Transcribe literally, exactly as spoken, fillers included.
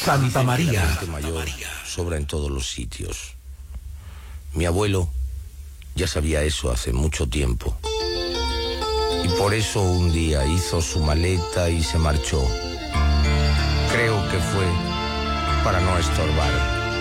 Santa María. La gente mayor sobra en todos los sitios. Mi abuelo ya sabía eso hace mucho tiempo. Y por eso un día hizo su maleta y se marchó. Creo que fue para no estorbar.